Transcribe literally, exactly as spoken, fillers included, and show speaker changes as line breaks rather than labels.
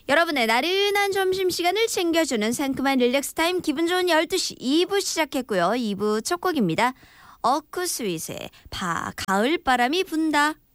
여러분의 나른한 점심시간을 챙겨주는 상큼한 릴렉스 타임 기분 좋은 열두 시 이 부 시작했고요. 이 부 첫 곡입니다. 어쿠스윗의 바 가을 바람이 분다.